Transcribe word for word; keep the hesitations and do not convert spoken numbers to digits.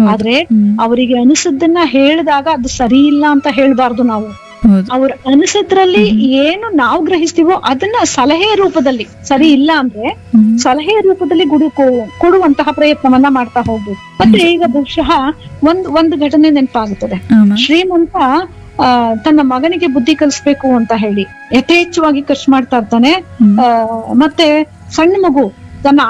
ಆದ್ರೆ ಹ್ಮ್. ಅವರಿಗೆ ಅನಿಸದ್ದನ್ನ ಹೇಳಿದಾಗ ಅದು ಸರಿ ಇಲ್ಲ ಅಂತ ಹೇಳ್ಬಾರ್ದು ನಾವು. ಹೌದು. ಅವ್ರ ಅನಿಸದ್ರಲ್ಲಿ ಏನು ನಾವು ಗ್ರಹಿಸ್ತೀವೋ ಅದನ್ನ ಸಲಹೆ ರೂಪದಲ್ಲಿ, ಸರಿ ಇಲ್ಲ ಅಂದ್ರೆ ಹ್ಮ್. ಸಲಹೆ ರೂಪದಲ್ಲಿ ಗುಡಿ ಕೊ- ಕೊಡುವಂತಹ ಪ್ರಯತ್ನವನ್ನ ಮಾಡ್ತಾ ಹೋಗ್ಬೋದು. ಮತ್ತೆ ಈಗ ಬಹುಶಃ ಒಂದ್ ಒಂದು ಘಟನೆ ನೆನಪಾಗುತ್ತದೆ. ಆಮ. ಶ್ರೀಮಂತ ಆ ತನ್ನ ಮಗನಿಗೆ ಬುದ್ಧಿ ಕಲಿಸ್ಬೇಕು ಅಂತ ಹೇಳಿ ಯಥೇಚ್ಛವಾಗಿ ಖರ್ಚು ಮಾಡ್ತಾ ಇರ್ತಾನೆ. ಹ್ಮ್. ಆ ಮತ್ತೆ ಸಣ್ಣ ಮಗು ತನ್ನ